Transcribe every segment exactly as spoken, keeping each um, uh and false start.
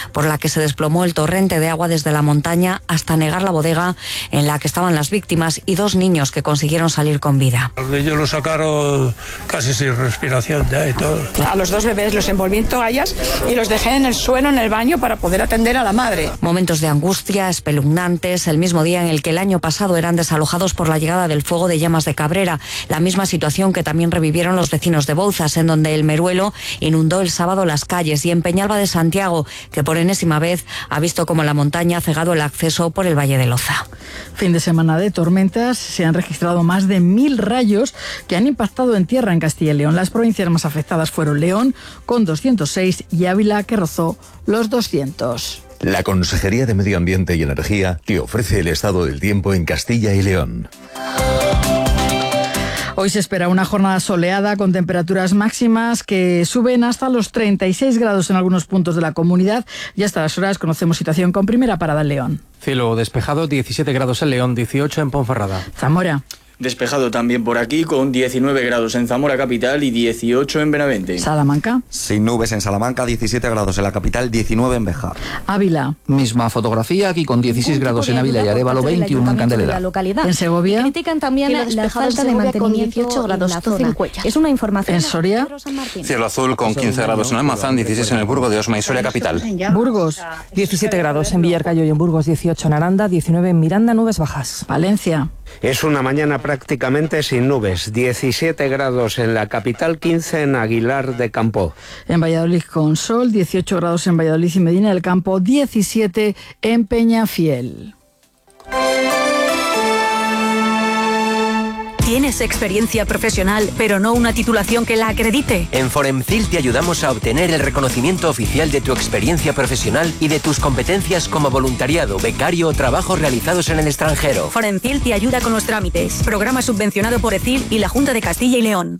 por la que se desplomó el torrente de agua desde la montaña hasta anegar la bodega en la que estaban las víctimas y dos niños que consiguieron salir con vida. Los niños los sacaron casi sin respiración ya y todo. A los dos bebés los envolví en toallas y los dejé en el suelo en el baño para poder atender a la madre. Momentos de angustia espeluznantes el mismo día en el que el año pasado eran desalojados por la llegada del fuego de llamas de Cabrera, la misma situación que también revivieron los vecinos de Bouzas, en donde el Meruelo inundó el sábado las calles, y en Peñalba de Santiago, que por enésima vez ha visto como la montaña ha cegado el acceso por el Valle de Loza. Fin de semana de tormentas, se han registrado más de mil rayos que han impactado en tierra en Castilla y León. Las provincias más afectadas fueron León, con doscientos seis, y Ávila, que rozó los doscientos. La Consejería de Medio Ambiente y Energía te ofrece el estado del tiempo en Castilla y León. Hoy se espera una jornada soleada con temperaturas máximas que suben hasta los treinta y seis grados en algunos puntos de la comunidad, y hasta las horas conocemos situación con primera parada en León. Cielo despejado, diecisiete grados en León, dieciocho en Ponferrada. Zamora. Despejado también por aquí, con diecinueve grados en Zamora capital y dieciocho en Benavente. Salamanca. Sin nubes en Salamanca, diecisiete grados en la capital, diecinueve en Béjar. Ávila. Misma fotografía aquí con dieciséis grados en Ávila y Arévalo, veintiuno en Candelera. En Segovia. Critican también la falta de mantenimiento dieciocho grados en Cuellar. Es una información. En Soria. Cielo azul con quince grados en Almazán, dieciséis en el Burgo de Osma y Soria capital. Burgos. diecisiete grados en Villarcayo y en Burgos, dieciocho en Aranda, diecinueve en Miranda, nubes bajas. Valencia. Es una mañana prácticamente sin nubes, diecisiete grados en la capital, quince en Aguilar de Campo. En Valladolid con sol, dieciocho grados en Valladolid y Medina del Campo, diecisiete en Peñafiel. ¿Tienes experiencia profesional, pero no una titulación que la acredite? En Foremcil te ayudamos a obtener el reconocimiento oficial de tu experiencia profesional y de tus competencias como voluntariado, becario o trabajos realizados en el extranjero. Foremcil te ayuda con los trámites. Programa subvencionado por ECIL y la Junta de Castilla y León.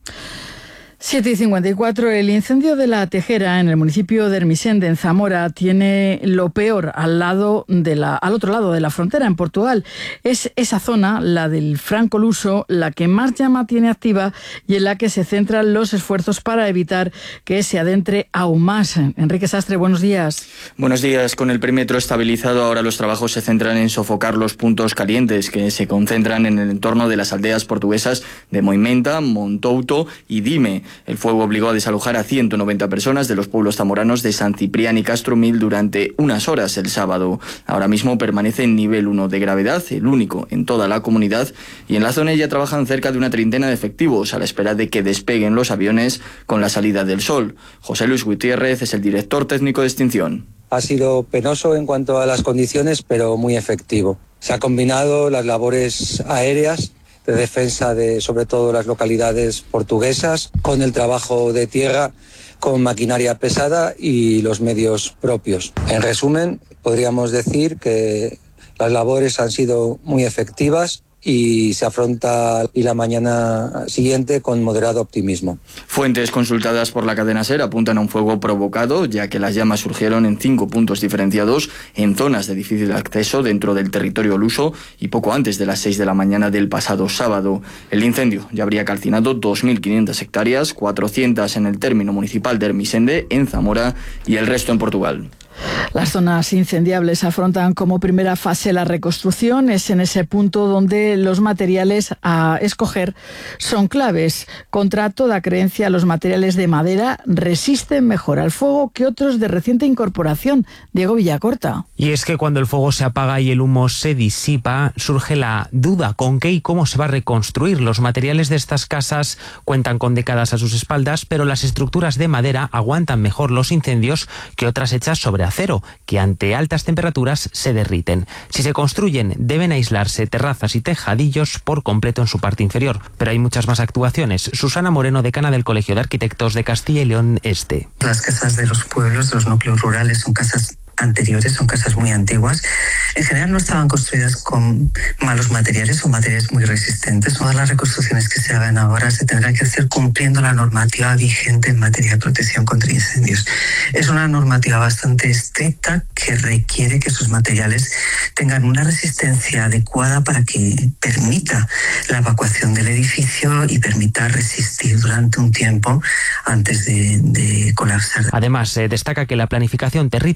siete y cincuenta y cuatro, el incendio de la Tejera en el municipio de Ermesinde, en Zamora, tiene lo peor al lado de la, al otro lado de la frontera, en Portugal. Es esa zona, la del Franco Luso, la que más llama tiene activa y en la que se centran los esfuerzos para evitar que se adentre aún más. Enrique Sastre, buenos días. Buenos días. Con el perímetro estabilizado, ahora los trabajos se centran en sofocar los puntos calientes que se concentran en el entorno de las aldeas portuguesas de Moimenta, Montouto y Dime. El fuego obligó a desalojar a ciento noventa personas de los pueblos zamoranos de San Ciprián y Castromil durante unas horas el sábado. Ahora mismo permanece en nivel uno de gravedad, el único en toda la comunidad, y en la zona ya trabajan cerca de una treintena de efectivos a la espera de que despeguen los aviones con la salida del sol. José Luis Gutiérrez es el director técnico de extinción. Ha sido penoso en cuanto a las condiciones, pero muy efectivo. Se han combinado las labores aéreas de defensa de sobre todo las localidades portuguesas, con el trabajo de tierra, con maquinaria pesada y los medios propios. En resumen, podríamos decir que las labores han sido muy efectivas y se afronta y la mañana siguiente con moderado optimismo. Fuentes consultadas por la cadena SER apuntan a un fuego provocado, ya que las llamas surgieron en cinco puntos diferenciados en zonas de difícil acceso dentro del territorio luso y poco antes de las seis de la mañana del pasado sábado. El incendio ya habría calcinado dos mil quinientas hectáreas, cuatrocientas en el término municipal de Ermesinde, en Zamora, y el resto en Portugal. Las zonas incendiables afrontan como primera fase la reconstrucción. Es en ese punto donde los materiales a escoger son claves. Contra toda creencia, los materiales de madera resisten mejor al fuego que otros de reciente incorporación. Diego Villacorta. Y es que cuando el fuego se apaga y el humo se disipa, surge la duda con qué y cómo se va a reconstruir. Los materiales de estas casas cuentan con décadas a sus espaldas, pero las estructuras de madera aguantan mejor los incendios que otras hechas sobre acero, que ante altas temperaturas se derriten. Si se construyen, deben aislarse terrazas y tejadillos por completo en su parte inferior. Pero hay muchas más actuaciones. Susana Moreno, decana del Colegio de Arquitectos de Castilla y León Este. Las casas de los pueblos, de los núcleos rurales, son casas anteriores, son casas muy antiguas. En general no estaban construidas con malos materiales o materiales muy resistentes. Todas las reconstrucciones que se hagan ahora se tendrán que hacer cumpliendo la normativa vigente en materia de protección contra incendios. Es una normativa bastante estricta que requiere que sus materiales tengan una resistencia adecuada para que permita la evacuación del edificio y permita resistir durante un tiempo antes de, de colapsar. Además, se destaca que la planificación territorial